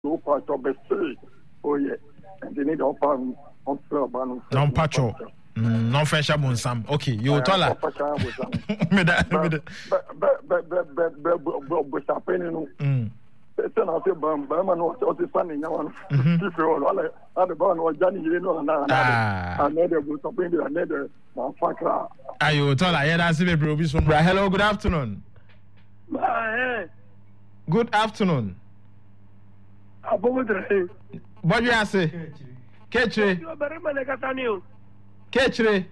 no part of the sea. Oh yeah, and they need on Florban. Non pacho. Non fashion bonsam. Okay, you told her. Hello, good afternoon. Good afternoon. What you say? Ketche. Ketche.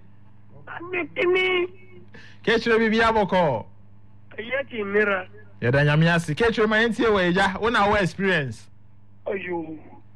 Ketche bibi aboko. Yeti mira. Yada nyamiasi. Ketche ma enti eja. Una our experience. Ayo.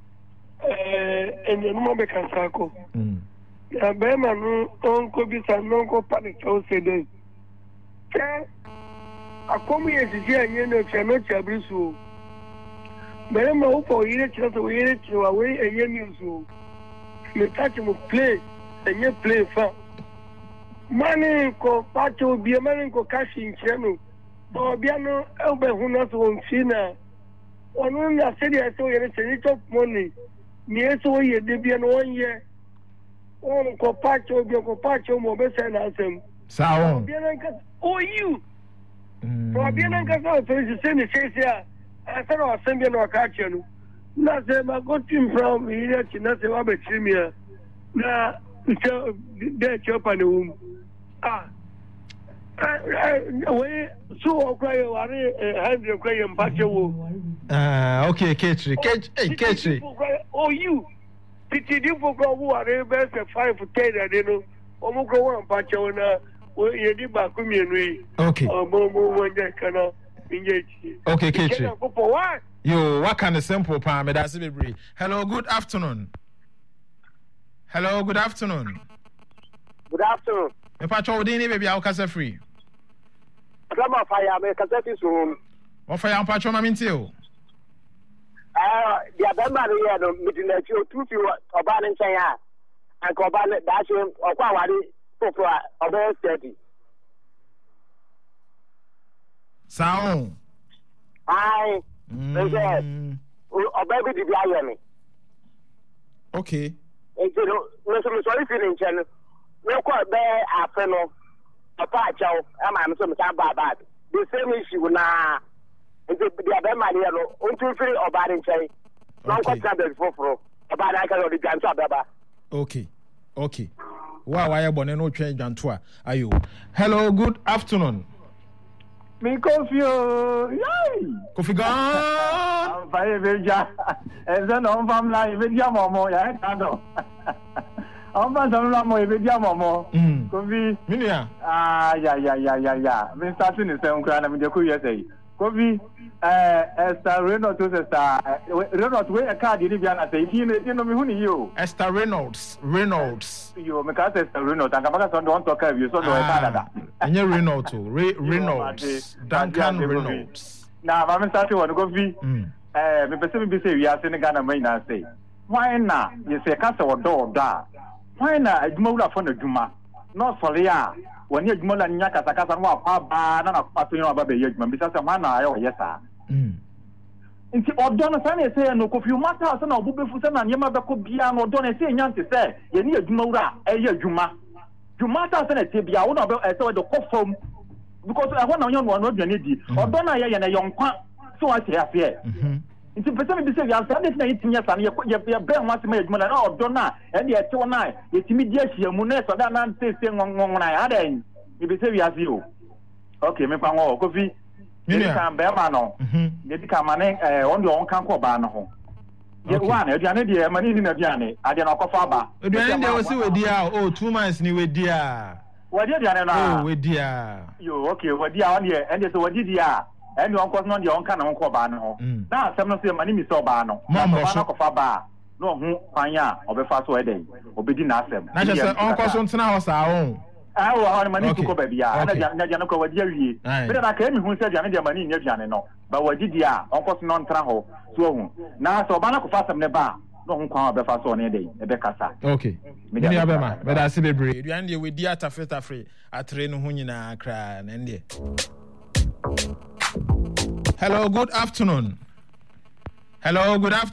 Enye no be kansako. Ya be manu onko bisa nonko panic house dey. Ke akomu yesi enye no cheme chabrisu. Be ma upo yire chiro yire chiro we enye news. Me touch mo play enye play fa. Mani ko pacho bi mani ko cash in chenu. Bo bia no ebe hu na so nfina. Onu na serious so yere cheni top money. Ni eso ye de bia no onye. On ko pacho mo be say na asem. Sao. Bia na nka oh you. Bo bia na nka so se ni say say asa no asem bia no ka chenu. Na say ma go team from here china say wa be chimia. Na de chopa ni we so cry worry 100 cry mpache wo. Okay, Ketri. Oh you. Pity di for go worry best 5 10 ade no. Omo ko wan mpache wo na we ye di ba ku mienu yi. Okay. Mo wonje kana injechi. Okay, Ketri. Yo, what kind of simple pa me da se bebre. Hello, good afternoon. Hello, good afternoon. Good afternoon. Me pa cho din ni baby a kasa free. Klama fire me kasa fi so. O fire am pa cho ma minti o. Dia bemba ni ye no midina chi o tu fi oba ni nchen ya. An ko oba da che okwa wari fofo oba steady. Sound. Hi. Oba bi di aye me. Okay. Enti no so sorry fi ni nchen. Me ko be afa no apa achaw ama me so me ba the same issue na enti dia be ma ne no ontu firi oba de nchen no ko travel foforo oba da ka no de janto ababa. Okay wa ya bone no twen janto a ayo. Hello, good afternoon. Me confio Kofi gan vai veja eza no famla veja momo ya kando. On va dans la mo ebedia momo. Kofi. Minia. Ya. Me start ni se nkra na me de ko yesei. Kofi Esther Reynolds to Esther Reynolds we a card ni bia na say fi no me hu ni yo. Esther Reynolds. Yo me ka Esther Reynolds anga baka so don talk you so no e Canada. Enye Reynolds o. Reynolds. Duncan Reynolds. Na ba me start won Kofi. Me pese me bi say wi ase ni Ghana man na say. Why na you say ka se odo da. Why na adwuma wura fo na adwuma no sori a woni adwuma la nya kasa no apa ba na kwa so yin ba be adwuma bi sasa ma na ayo yesa nti odo no sa na say no Kofi mata so na obubefu se na nyema be ko bia no odo na say nya nti se ye ni adwuma wura eye adwuma dwuma ta se na te bia wo na be say we do kofom because I want na onyo no aduane di odo na ye na yonkwa so wa say afie nti pese me bi se ya sa de na yitinya sa na ye be ho asema adwuma na odo na e de ete wona yetimi di ahia mu na so da na se ngongon na ya den e bi se wi afi o okay me pa ngo Kofi ni kan be ma no de bi ka ma ne on de on kan ko ba no ho ye wa na aduane de ma ni na aduane ade na kofa ba aduane de wosi wedi a 2 months ni wedi a wadi aduane na wedi a yo okay wadi a on de ende so wadi di a ende on koso no de on kan na ko ba no ho na asem no se ma ni mi so ba no ba na kofa ba no hu kwanya obefa so eden obedi na asem na je se on koso ntena ho sa ho wa ha mani tuko ba bia na ja no ko wadi awie be na ka mi hu se ja ne de mani nya biane no ba wadi dia on koso no ntena ho so hu na so ba na kofa asem ne ba no hu kwan obefa so ne eden e be kasa okay me dia be ma be da se bebre duan de wedi atafetafre atre no hu nyina kra na nde. Hello, good afternoon. Hello, good afternoon.